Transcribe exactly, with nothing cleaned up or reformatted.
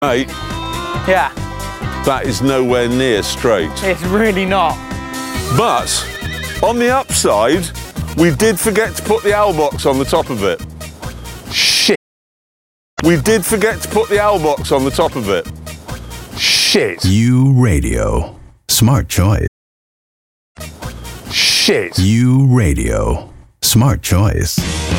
Mate, Yeah, that is nowhere near straight. it's really not. But on the upside, we did forget to put the owl box on the top of it. Shit. We did forget to put the owl box on the top of it. Shit. U Radio. Smart choice. Shit. U Radio. Smart choice.